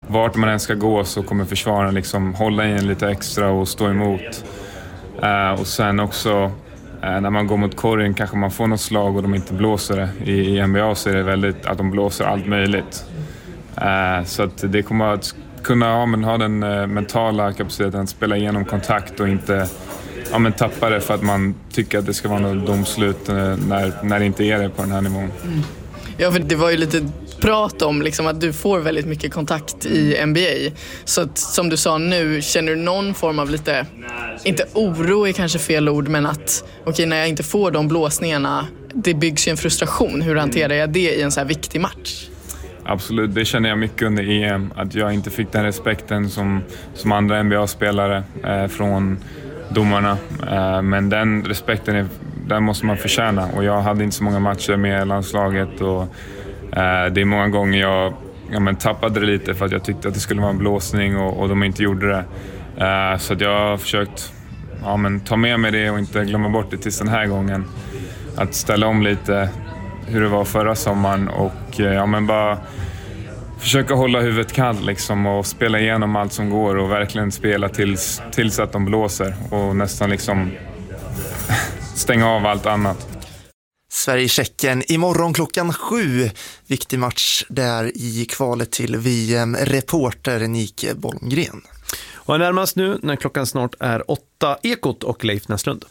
vart man än ska gå så kommer försvararen liksom hålla in lite extra och stå emot. Och sen också när man går mot korgen kanske man får något slag och de inte blåser det. I NBA så är det väldigt att de blåser allt möjligt. Så att det kommer att kunna ha den mentala kapaciteten att spela igenom kontakt och inte tappa det för att man tycker att det ska vara något domslut när det inte är det på den här nivån. Ja, för det var ju lite prat om liksom, att du får väldigt mycket kontakt i NBA. Så att, som du sa nu, känner du någon form av lite, inte oro är kanske fel ord, men att när jag inte får de blåsningarna, det byggs ju en frustration. Hur hanterar jag det i en så här viktig match? Absolut, det känner jag mycket under EM. Att jag inte fick den respekten som andra NBA-spelare från domarna. Men den respekten den måste man förtjäna. Och jag hade inte så många matcher med landslaget. Och det är många gånger jag tappade det lite för att jag tyckte att det skulle vara en blåsning och de inte gjorde det. Så att jag har försökt ta med mig det och inte glömma bort det tills den här gången. Att ställa om lite hur det var förra sommaren och bara försöka hålla huvudet kallt liksom, och spela igenom allt som går och verkligen spela tills att de blåser och nästan liksom stänga av allt annat. Sverige-Tjeckien imorgon 7:00. Viktig match där i kvalet till VM. Reporter Nike Bolmgren. Och närmast nu när klockan snart är 8, Ekot och Leif Näslund.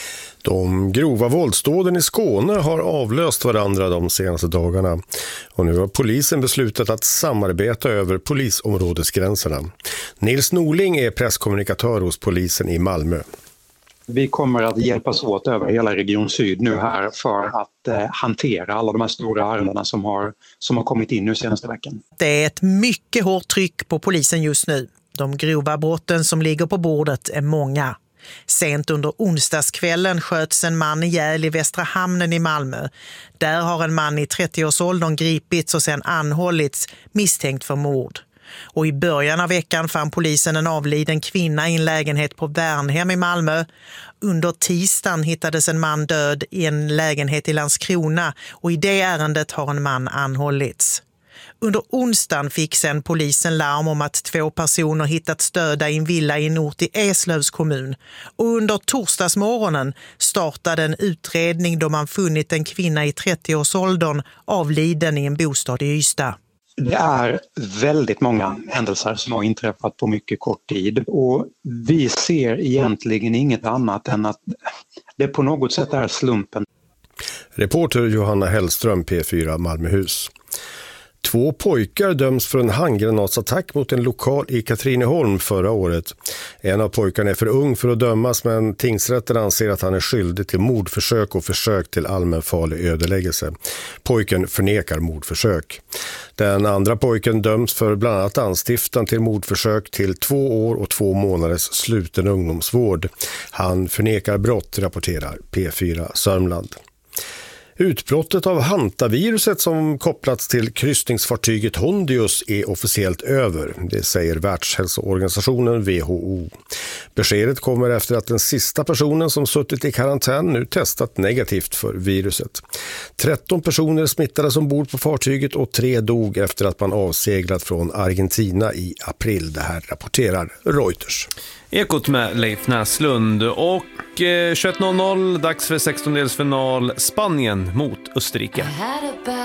De grova våldsdåden i Skåne har avlöst varandra de senaste dagarna och nu har polisen beslutat att samarbeta över polisområdesgränserna. Nils Norling är presskommunikatör hos polisen i Malmö. Vi kommer att hjälpas åt över hela Region Syd nu här för att hantera alla de här stora ärendena som har kommit in nu senaste veckan. Det är ett mycket hårt tryck på polisen just nu. De grova brotten som ligger på bordet är många. Sent under onsdagskvällen sköts en man ihjäl i Västra hamnen i Malmö. Där har en man i 30-årsåldern gripits och sen anhållits misstänkt för mord. Och i början av veckan fann polisen en avliden kvinna i en lägenhet på Värnhem i Malmö. Under tisdagen hittades en man död i en lägenhet i Landskrona och i det ärendet har en man anhållits. Under onsdagen fick sen polisen larm om att 2 personer hittats döda i en villa i en ort i Eslövs kommun. Och under torsdagsmorgonen startade en utredning då man funnit en kvinna i 30-årsåldern avliden i en bostad i Ystad. Det är väldigt många händelser som har inträffat på mycket kort tid och vi ser egentligen inget annat än att det på något sätt är slumpen. Reporter Johanna Hellström, P4 Malmöhus. 2 pojkar döms för en handgranatsattack mot en lokal i Katrineholm förra året. En av pojkarna är för ung för att dömas, men tingsrätten anser att han är skyldig till mordförsök och försök till allmänfarlig ödeläggelse. Pojken förnekar mordförsök. Den andra pojken döms för bland annat anstiftan till mordförsök till 2 år och 2 månaders sluten ungdomsvård. Han förnekar brott, rapporterar P4 Sörmland. Utbrottet av hantaviruset som kopplats till kryssningsfartyget Hondius är officiellt över, det säger Världshälsoorganisationen WHO. Beskedet kommer efter att den sista personen som suttit i karantän nu testat negativt för viruset. 13 personer smittades ombord på fartyget och 3 dog efter att man avseglat från Argentina i april. Det här rapporterar Reuters. Ekot med Leif Näslund och 21.00, dags för 16-delsfinal Spanien mot Österrike.